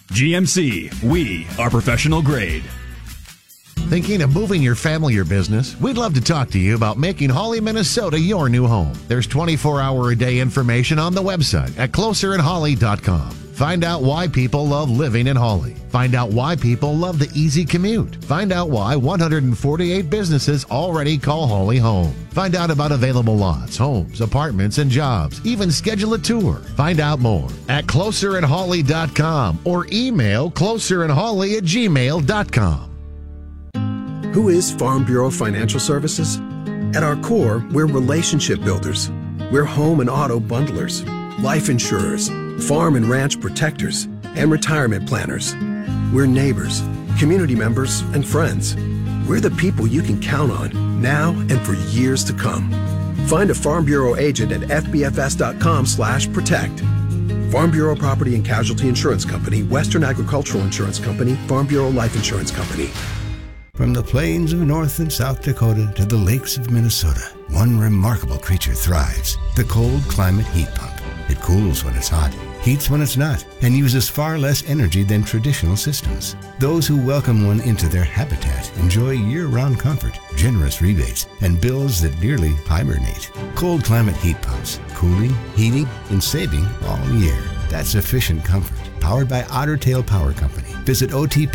GMC, we are professional grade. Thinking of moving your family or business? We'd love to talk to you about making Hawley, Minnesota your new home. There's 24-hour-a-day information on the website at closerandhawley.com. Find out why people love living in Hawley. Find out why people love the easy commute. Find out why 148 businesses already call Hawley home. Find out about available lots, homes, apartments, and jobs. Even schedule a tour. Find out more at closerandhawley.com or email closerandhawley@gmail.com. Who is Farm Bureau Financial Services? At our core, we're relationship builders. We're home and auto bundlers, life insurers, farm and ranch protectors, and retirement planners. We're neighbors, community members, and friends. We're the people you can count on now and for years to come. Find a Farm Bureau agent at fbfs.com/protect. Farm Bureau Property and Casualty Insurance Company, Western Agricultural Insurance Company, Farm Bureau Life Insurance Company. From the plains of North and South Dakota to the lakes of Minnesota, one remarkable creature thrives, the cold climate heat pump. It cools when it's hot, heats when it's not, and uses far less energy than traditional systems. Those who welcome one into their habitat enjoy year-round comfort, generous rebates, and bills that nearly hibernate. Cold climate heat pumps, cooling, heating, and saving all year. That's efficient comfort. Powered by Otter Tail Power Company. Visit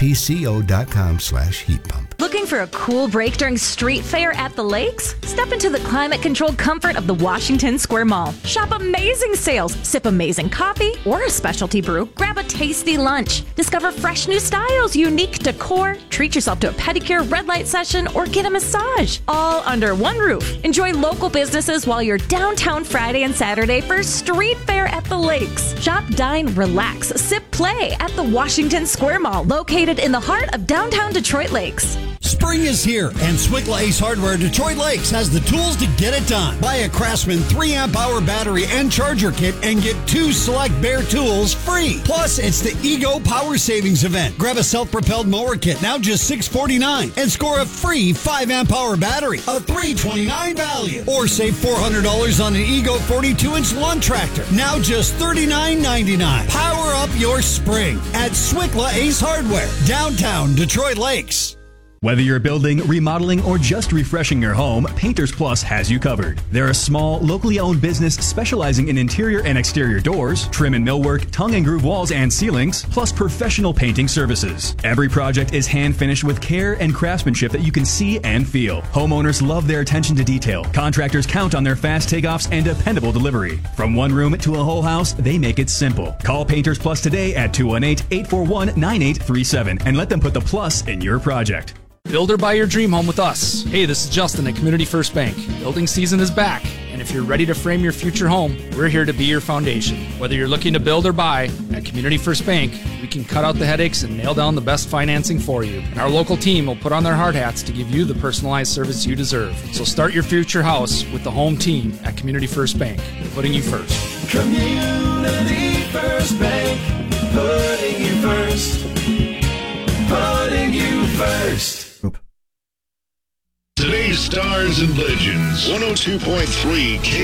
otpco.com/heat pump. Looking for a cool break during Street Fair at the Lakes? Step into the climate-controlled comfort of the Washington Square Mall. Shop amazing sales, sip amazing coffee or a specialty brew, grab a tasty lunch, discover fresh new styles, unique decor, treat yourself to a pedicure, red light session, or get a massage. All under one roof. Enjoy local businesses while you're downtown Friday and Saturday for Street Fair at the Lakes. Shop, dine, relax, sip, play at the Washington Square Mall, located in the heart of downtown Detroit Lakes. Spring is here, and Swickla Ace Hardware Detroit Lakes has the tools to get it done. Buy a Craftsman 3-amp-hour battery and charger kit and get 2 select Bear tools free. Plus, it's the Ego Power Savings event. Grab a self-propelled mower kit, now just $6.49, and score a free 5-amp-hour battery, a $3.29 value. Or save $400 on an Ego 42-inch lawn tractor, now just $39.99. Power up your spring at Swickla Ace Hardware, downtown Detroit Lakes. Whether you're building, remodeling, or just refreshing your home, Painters Plus has you covered. They're a small, locally owned business specializing in interior and exterior doors, trim and millwork, tongue and groove walls and ceilings, plus professional painting services. Every project is hand-finished with care and craftsmanship that you can see and feel. Homeowners love their attention to detail. Contractors count on their fast takeoffs and dependable delivery. From one room to a whole house, they make it simple. Call Painters Plus today at 218-841-9837 and let them put the plus in your project. Build or buy your dream home with us. Hey, this is Justin at Community First Bank. Building season is back, and if you're ready to frame your future home, we're here to be your foundation. Whether you're looking to build or buy, at Community First Bank, we can cut out the headaches and nail down the best financing for you. And our local team will put on their hard hats to give you the personalized service you deserve. So start your future house with the home team at Community First Bank. We're putting you first. Community First Bank, putting you first. Putting you first. Today's Stars and Legends, 102.3 K.